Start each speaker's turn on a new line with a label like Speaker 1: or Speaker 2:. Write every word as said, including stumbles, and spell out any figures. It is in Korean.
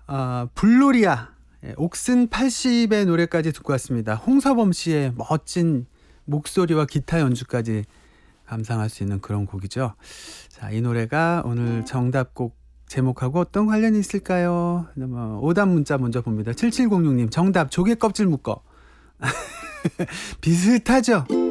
Speaker 1: 아, 블루리아, 예, 옥슨 팔십의 노래까지 듣고 왔습니다. 홍서범 씨의 멋진 목소리와 기타 연주까지 감상할 수 있는 그런 곡이죠. 자, 이 노래가 오늘 정답곡 제목하고 어떤 관련이 있을까요? 뭐 오답 문자 먼저 봅니다. 칠칠공육 님 정답 조개 껍질 묶어. 비슷하죠?